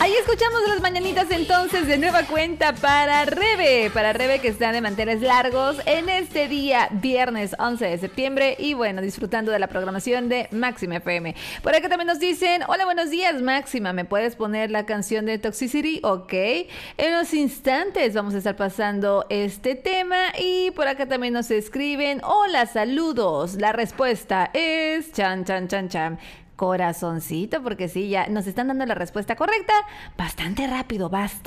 Ahí escuchamos las mañanitas entonces de nueva cuenta para Rebe que está de manteles largos en este día, viernes 11 de septiembre y bueno, disfrutando de la programación de Máxima FM. Por acá también nos dicen, hola, buenos días Máxima, ¿me puedes poner la canción de Toxicity? Ok, en unos instantes vamos a estar pasando este tema y por acá también nos escriben, hola, saludos, la respuesta es chan, corazoncito, porque sí, ya nos están dando la respuesta correcta bastante rápido,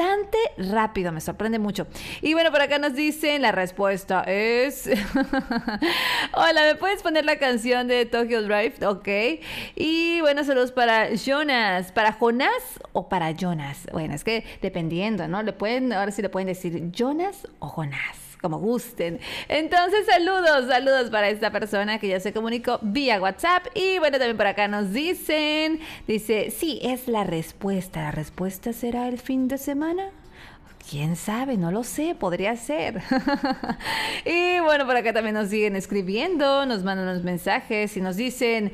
me sorprende mucho. Y bueno, por acá nos dicen, la respuesta es... Hola, ¿me puedes poner la canción de Tokyo Drive? Ok. Y bueno, saludos para Jonas, ¿para Jonás o para Jonas? Bueno, es que dependiendo, ¿no? Ahora sí le pueden decir Jonas o Jonás, como gusten. Entonces, saludos para esta persona que ya se comunicó vía WhatsApp. Y bueno, también por acá nos dice, sí, es la respuesta. ¿La respuesta será el fin de semana? ¿Quién sabe? No lo sé, podría ser. Y bueno, por acá también nos siguen escribiendo, nos mandan unos mensajes y nos dicen,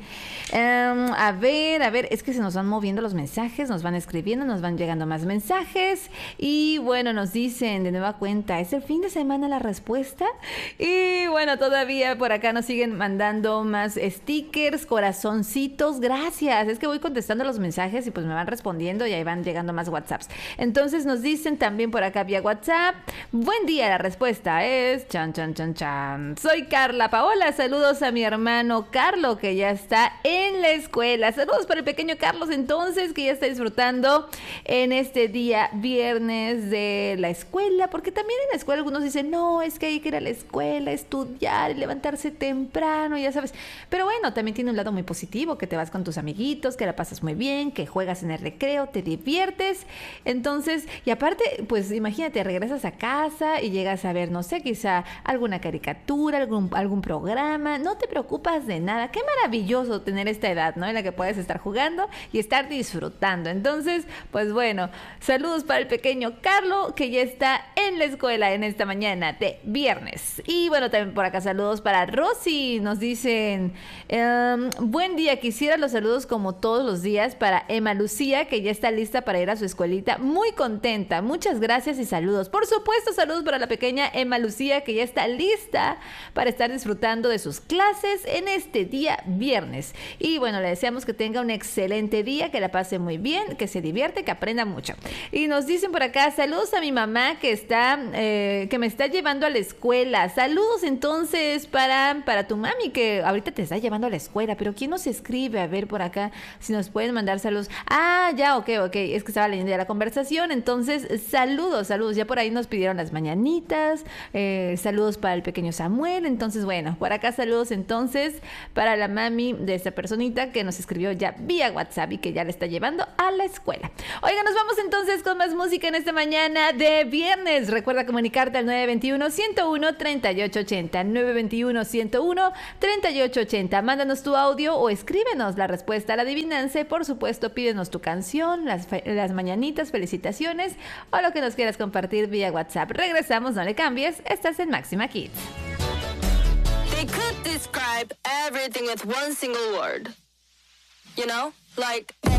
a ver, es que se nos van moviendo los mensajes, nos van escribiendo, nos van llegando más mensajes y bueno, nos dicen de nueva cuenta, ¿es el fin de semana la respuesta? Y bueno, todavía por acá nos siguen mandando más stickers, corazoncitos, gracias. Es que voy contestando los mensajes y pues me van respondiendo y ahí van llegando más WhatsApps. Entonces nos dicen también por acá vía WhatsApp, buen día, la respuesta es chan. Soy Carla Paola, saludos a mi hermano Carlo que ya está en la escuela. Saludos para el pequeño Carlos entonces que ya está disfrutando en este día viernes de la escuela, porque también en la escuela algunos dicen, no, es que hay que ir a la escuela, estudiar, levantarse temprano, ya sabes. Pero bueno, también tiene un lado muy positivo, que te vas con tus amiguitos, que la pasas muy bien, que juegas en el recreo, te diviertes. Entonces, y aparte, pues imagínate, regresas a casa y llegas a ver, no sé, quizá alguna caricatura, algún programa, no te preocupas de nada. Qué maravilloso tener esta edad, ¿no? En la que puedes estar jugando y estar disfrutando. Entonces, pues bueno, saludos para el pequeño Carlo que ya está en la escuela en esta mañana de viernes. Y bueno, también por acá saludos para Rosy, nos dicen, buen día, quisiera los saludos como todos los días para Emma Lucía que ya está lista para ir a su escuelita, muy contenta, muchas gracias y saludos. Por supuesto, saludos para la pequeña Emma Lucía que ya está lista para estar disfrutando de sus clases en este día viernes. Y bueno, le deseamos que tenga un excelente día, que la pase muy bien, que se divierte, que aprenda mucho. Y nos dicen por acá, saludos a mi mamá que me está llevando a la escuela. Saludos entonces para tu mami que ahorita te está llevando a la escuela. Pero ¿quién nos escribe? A ver por acá si nos pueden mandar saludos. Ah, ya, ok. Es que estaba leyendo ya la conversación. Entonces, saludos. Ya por ahí nos pidieron las mañanitas. Saludos para el pequeño Samuel. Entonces, bueno, por acá saludos entonces para la mami de esta personita que nos escribió ya vía WhatsApp y que ya le está llevando a la escuela. Oiga, nos vamos entonces con más música en esta mañana de viernes. Recuerda comunicarte al 921-101-3880. 921-101-3880. Mándanos tu audio o escríbenos la respuesta a la adivinanza y por supuesto pídenos tu canción, las mañanitas, felicitaciones o lo que nos quieras compartir vía WhatsApp. Regresamos, no le cambies, estás en Máxima Kids. They could describe everything with one single word. You know? Like